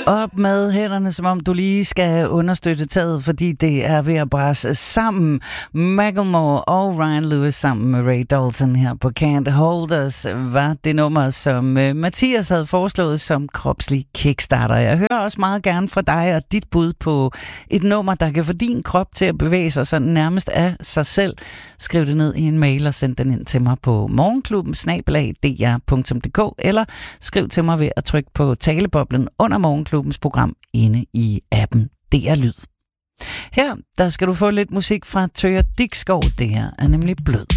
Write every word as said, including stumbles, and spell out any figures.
Op med hænderne, som om du lige skal understøtte taget, fordi det er ved at brase sammen. Macklemore og Ryan Lewis sammen med Ray Dalton her på Can't Hold Us var det nummer, som Mathias havde foreslået som kropslig kickstarter. Jeg hører også meget gerne fra dig og dit bud på et nummer, der kan få din krop til at bevæge sig sådan nærmest af sig selv. Skriv det ned i en mail og send den ind til mig på morgenklubben snabel-a d r punktum d k eller skriv til mig ved at trykke på taleboblen under Morgenklubbens program inde i appen D R Lyd. Her, der skal du få lidt musik fra Tøger Dikskov. Det her er nemlig Blød.